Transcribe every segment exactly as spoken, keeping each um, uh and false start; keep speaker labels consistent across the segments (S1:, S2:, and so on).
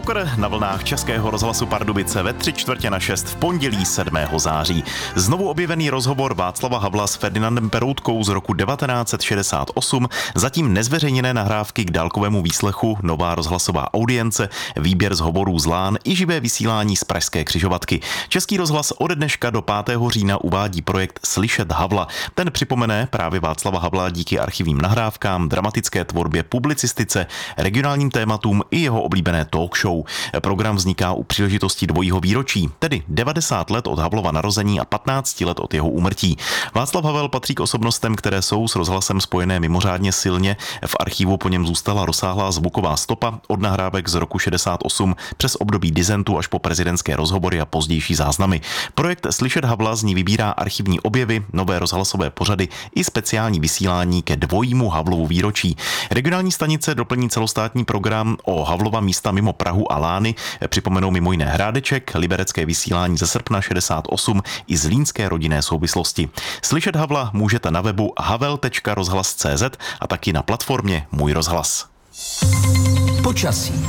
S1: Joker na vlnách Českého rozhlasu Pardubice ve tři čtvrtě na šest v pondělí sedmého září. Znovu objevený rozhovor Václava Havla s Ferdinandem Peroutkou z roku devatenáct set šedesát osm, zatím nezveřejněné nahrávky k dálkovému výslechu, nová rozhlasová audience, výběr z hovorů z Lán i živé vysílání z pražské křižovatky. Český rozhlas ode dneška do pátého října uvádí projekt Slyšet Havla. Ten připomene právě Václava Havla díky archivním nahrávkám, dramatické tvorbě, publicistice, regionálním tématům i jeho oblíbené talk show. Program vzniká u příležitosti dvojího výročí, tedy devadesát let od Havlova narození a patnáct let od jeho úmrtí. Václav Havel patří k osobnostem, které jsou s rozhlasem spojené mimořádně silně. V archivu po něm zůstala rozsáhlá zvuková stopa od nahrávek z roku šedesát osm přes období disentu až po prezidentské rozhovory a pozdější záznamy. Projekt Slyšet Havla z ní vybírá archivní objevy, nové rozhlasové pořady i speciální vysílání ke dvojímu Havlovu výročí. Regionální stanice doplní celostátní program o Havlova místa mimo Prahu a Lány, připomenou mimo jiné Hrádeček, liberecké vysílání ze srpna šedesát osm i zlínské rodinné souvislosti. Slyšet Havla můžete na webu havel tečka rozhlas tečka cé zet a taky na platformě Můj rozhlas.
S2: Počasí.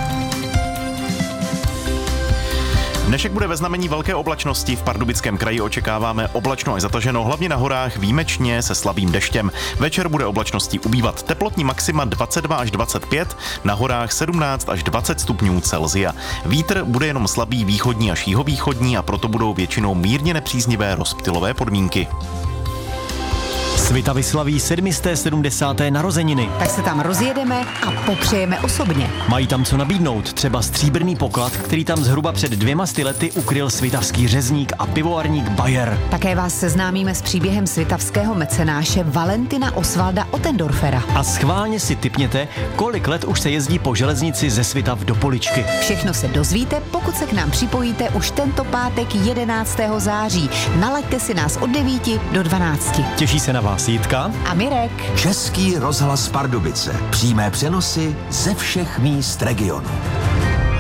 S1: Dnešek bude ve znamení velké oblačnosti. V Pardubickém kraji očekáváme oblačno až zataženo, hlavně na horách výjimečně se slabým deštěm. Večer bude oblačností ubývat. Teplotní maxima dvacet dva až dvacet pět, na horách sedmnáct až dvacet stupňů Celsia. Vítr bude jenom slabý východní až jihovýchodní a proto budou většinou mírně nepříznivé rozptylové podmínky.
S3: Svita vyslaví sedmisté sedmdesáté narozeniny.
S4: Tak se tam rozjedeme a popřejeme osobně.
S3: Mají tam co nabídnout, třeba stříbrný poklad, který tam zhruba před dvěma sty lety ukryl svitavský řezník a pivovarník Bayer.
S4: Také vás seznámíme s příběhem svitavského mecenáše Valentina Osvalda Ottendorfera.
S3: A schválně si tipněte, kolik let už se jezdí po železnici ze Svitav do Poličky.
S4: Všechno se dozvíte, pokud se k nám připojíte už tento pátek jedenáctého září. Nalaďte si nás od devíti do dvanácti.
S3: Těší se na vás Jitka
S4: a Mirek.
S2: Český rozhlas Pardubice. Přímé přenosy ze všech míst regionu.